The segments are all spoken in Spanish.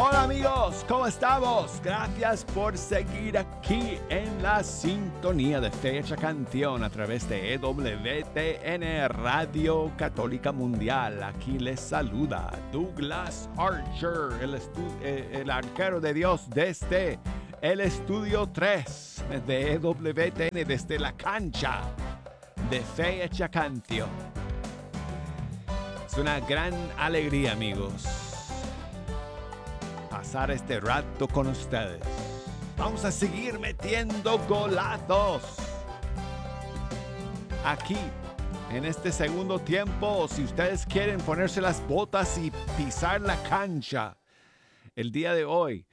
Hola amigos, ¿cómo estamos? Gracias por seguir aquí en la sintonía de Fecha Canción a través de EWTN Radio Católica Mundial. Aquí les saluda Douglas Archer, el arquero de Dios desde el estudio 3 de EWTN, desde la cancha de Fecha Canción. Es una gran alegría, amigos, pasar este rato con ustedes. Vamos a seguir metiendo golazos aquí en este segundo tiempo. Si ustedes quieren ponerse las botas y pisar la cancha el día de hoy,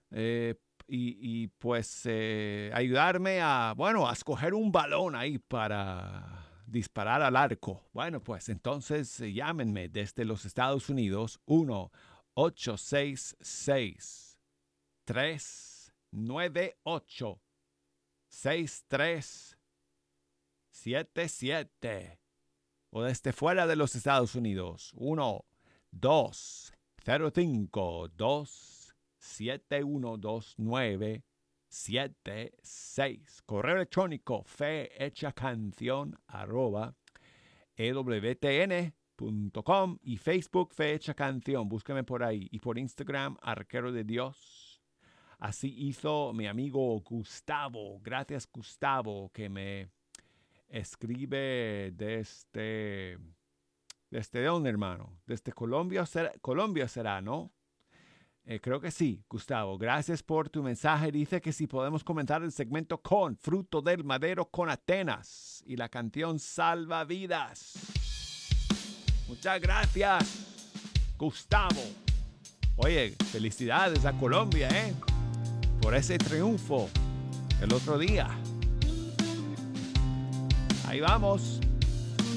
ayudarme a escoger un balón ahí para disparar al arco. Bueno, pues entonces llámenme desde los Estados Unidos 1-866-398-6377 o desde fuera de los Estados Unidos 1-205-271-2976. Correo electrónico fehechacancion@ewtn.com y Facebook Fecha Canción. Búsqueme por ahí. Y por Instagram, Arquero de Dios. Así hizo mi amigo Gustavo. Gracias, Gustavo, que me escribe ¿desde dónde, hermano? Desde Colombia será, ¿no? Creo que sí, Gustavo. Gracias por tu mensaje. Dice que si podemos comentar el segmento con Fruto del Madero con Atenas y la canción Salva Vidas. Muchas gracias, Gustavo. Oye, felicidades a Colombia, por ese triunfo el otro día. Ahí vamos.